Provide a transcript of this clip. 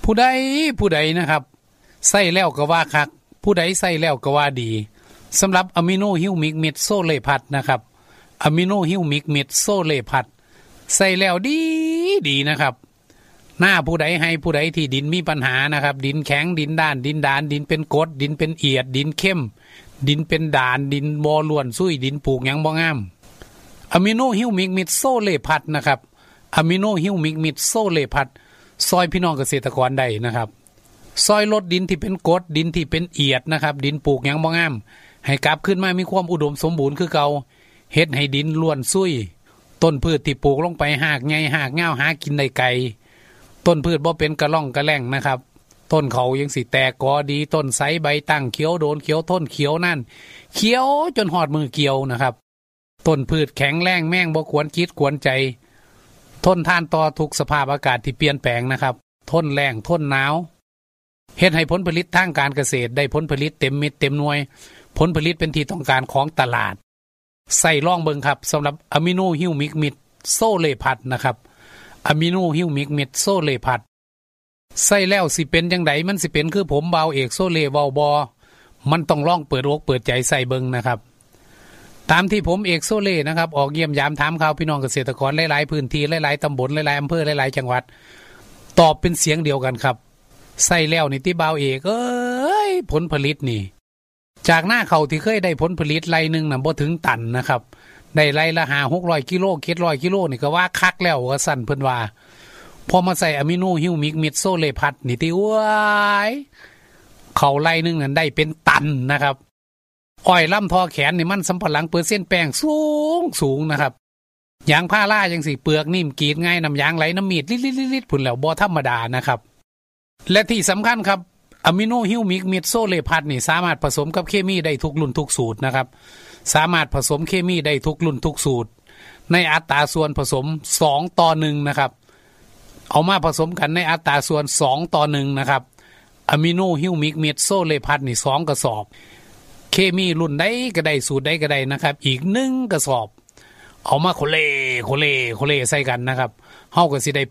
ผู้ใดนะครับใส่แล้วก็ว่าคักผู้ใดใส่แล้วก็ว่าดีสำหรับอะมิโนฮิวมิกเม็ดโซเลพัดนะครับอะมิโนฮิวมิกเม็ดโซเลพัดใส่แล้วดีนะครับหน้าผู้ใดให้ผู้ใดที่ดินมีปัญหานะครับดินแข็งดินด้านดินดานดินเป็นกรดดินเป็นเอียดดินเข้มดินเป็นด่านดินบ่ล้วนซุยดินปลูกหยังบ่งามอะมิโนฮิวมิกเม็ดโซเลพัดนะครับอะมิโนฮิวมิกเม็ดโซเลพัดซอยพี่น้องเกษตรกรได้นะครับซอยลดดินที่เป็นกรดดินที่เป็นเอียดนะครับดินปลูกหยังบ่งามให้กลับขึ้นมามีความอุดมสมบูรณ์คือเก่าเฮ็ดให้ดินล้วนซุยต้นพืชที่ปลูกลงไปหากใหญ่หากยาวหากินได้ไกลต้นพืชบ่เป็นกระล่องกระแล่งนะครับต้นเขายังสิแตกกอดีต้นไสใบตั้งเขียวโดนเขียวต้นเขียวนั่นเขียวจนหอดมือเกี่ยวนะครับต้นพืชแข็งแรงแม่งบ่ควรคิดควรใจทนทานต่อทุกสภาพอากาศที่เปลี่ยนแปลงนะครับทนแรงทนหนาวเฮ็ดให้ผลผลิตทางการเกษตรได้ผลผลิตเต็มเม็ดเต็มหน่วยผลผลิตเป็นที่ต้องการของตลาดใส่ล่องเบิงครับสำหรับอะมิโนฮิวมิกเม็ดโซเลพัดนะครับอะมิโนฮิวมิกเม็ดโซเลพัดใส่แล้วสิเป็นจังไดมันสิเป็นคือผมเบาเอกโซเลเว้าบ่มันต้องลองเปิดอกเปิดใจใส่เบิงนะครับตามที่ผมเอกโซเลนะครับออกเยี่ยมยามถามข่าวพี่น้องเกษตรกรหลายๆพื้นที่หลายๆตำบลหลายๆอำเภอหลายๆจังหวัดตอบเป็นเสียงเดียวกันครับใส่แล้วนี่ที่เบาเอกผลผลิตนี่จากหน้าเขาที่เคยได้ผลผลิตไร่นึงน่ะบ่ถึงตันนะครับได้ไร่ละ5-600 กิโล700 กิโลนี่ก็ว่าคักแล้วว่าสั่นเพิ่นว่าพอมาใส่อะมิโนฮิวมิกเม็ดโซเลพัดนี่ติว้ายเขาไร่นึงนั่นได้เป็นตันนะครับอ้อยลำทอแขนนี่มันสำปะหลังเปอร์เซ็นต์แป้งสูงนะครับยางพาราจังสิเปลือกนิ่มกรีดง่ายน้ำยางไหลน้ำมีดลิดๆๆพุ่นแล้วบ่ธรรมดานะครับและที่สำคัญครับอะมิโนฮิวมิกเม็ดโซเลพัดนี่สามารถผสมกับเคมีได้ทุกรุ่นทุกสูตรนะครับสามารถผสมเคมีได้ทุกรุ่นทุกสูตรในอัตราส่วนผสม2:1นะครับเอามาผสมกันในอัตราส่วน2:1นะครับอะมิโนฮิวมิกเม็ดโซเลพัดนี่2กระสอบเคมีรุ่นใดก็ได้สูตรใดก็ได้นะครับอีก1กระสอบเอามาโคเลใส่กันนะครับเฮาก็สิได้